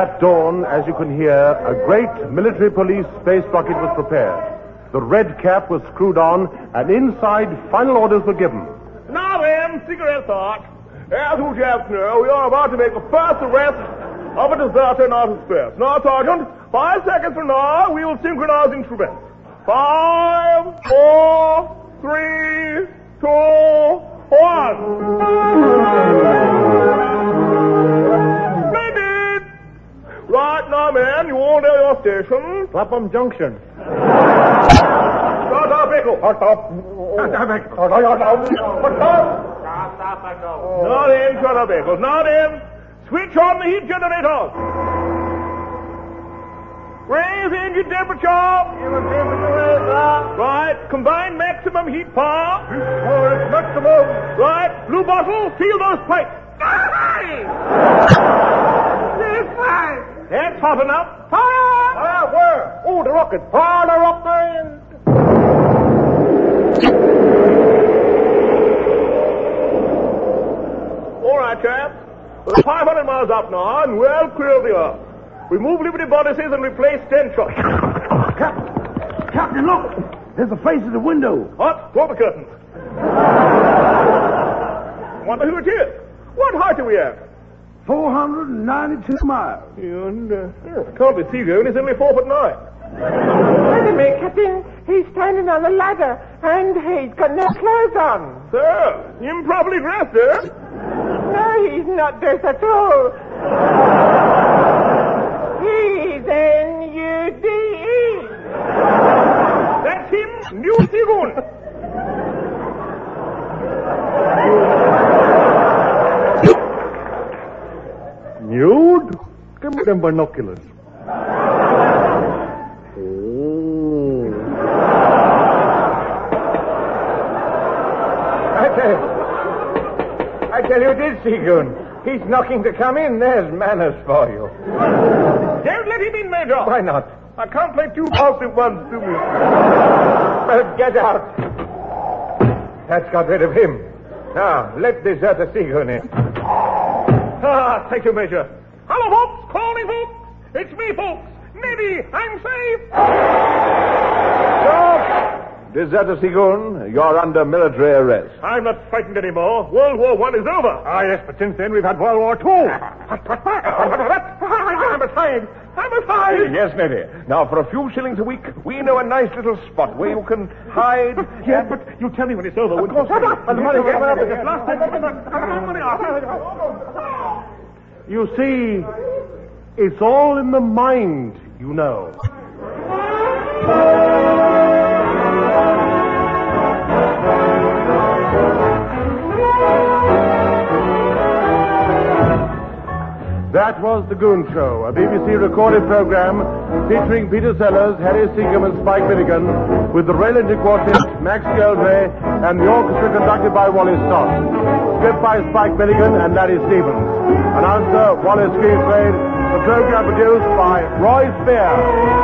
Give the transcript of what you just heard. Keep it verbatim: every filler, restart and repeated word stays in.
At dawn, as you can hear, a great military police space rocket was prepared. The red cap was screwed on, and inside, final orders were given. Now then, cigarette thought. As you just know, we are about to make the first arrest of a deserter in outer space. Now, Sergeant, five seconds from now, we will synchronize instruments. Five, four, three, two, one. Splendid! Right now, man, you all know your station. Clapham Junction. Start up, Echo. Start up. Start up, Echo. Start up. Start up. Now then, shut up, Echo. Now then, switch on the heat generator. Raise engine temperature. Right, combined maximum heat power. Maximum. Right, blue bottle, seal those pipes. That's hot enough. Fire! Ah, where? Oh, the rocket. Fire the rocket! All right, chaps. We're five hundred miles up now and well clear of the earth. We move Liberty bodices and replace ten shots. Captain, Captain, look! There's a face at the window. What? Draw the curtains. Wonder who it is. What height are we at? four hundred ninety-two miles. And, uh, oh, can't be Seagoon. He's only four foot nine. Wait a minute, Captain. He's standing on a ladder, and he's got no clothes on. Sir, improperly dressed, eh? No, he's not dressed at all. He's N U D E. That's him, New Seagoon. Nude? Give me them binoculars. Oh. I tell, I tell you, it is Seagoon. He's knocking to come in. There's manners for you. Don't let him in, Major. Why not? I can't play two parts at once, do we? Well, get out. That's got rid of him. Now, let deserter Seagoon in. Ah, thank you, Major. Hello, folks. Call me, folks. It's me, folks. Neddy, I'm safe. Stop! Deserter Seagoon, you're under military arrest. I'm not frightened anymore. World War One is over. Ah, yes, but since then we've had World War Two. I'm aside. I'm aside. Yes, Neddy. Now, for a few shillings a week, we know a nice little spot where you can hide. Yeah, but you tell me when it's over. Of course. And the money Yes, up yes, at the yes. last time. You see, it's all in the mind, you know. That was The Goon Show, a B B C recorded program featuring Peter Sellers, Harry Seacombe and Spike Milligan, with the Raylington Quartet, Max Geldray, and the orchestra conducted by Wally Scott. Script by Spike Milligan and Larry Stevens. Announcer, Wallace Greenslade. The program produced by Roy Spear.